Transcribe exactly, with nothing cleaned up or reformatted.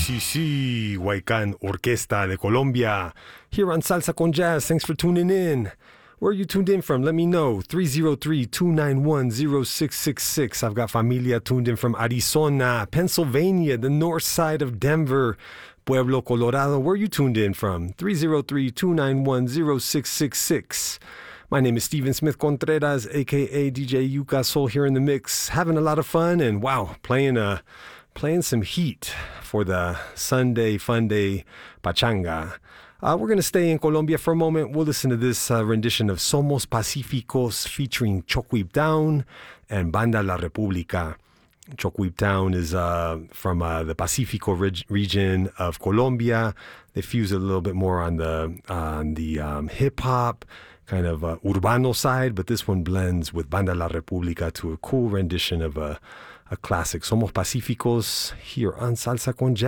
sí, sí, Huaycan Orquesta de Colombia. Here on Salsa con Jazz, thanks for tuning in. Where are you tuned in from? Let me know. three oh three, two nine one, oh six six six. I've got familia tuned in from Arizona, Pennsylvania, the north side of Denver, Pueblo, Colorado. Where are you tuned in from? three oh three, two nine one, oh six six six. My name is Steven Smith Contreras, a k a. D J Yuka Soul, here in the mix. Having a lot of fun and, wow, playing a... Playing some heat for the Sunday Fun Day Pachanga. Uh, we're going to stay in Colombia for a moment. We'll listen to this uh, rendition of Somos Pacíficos featuring Chocuip Town and Banda La República. Chocuip Town is uh, from uh, the Pacifico reg- region of Colombia. They fuse it a little bit more on the, on the um, hip-hop, kind of uh, urbano side, but this one blends with Banda La República to a cool rendition of a a classic. Somos Pacíficos here on Salsa con Jazz.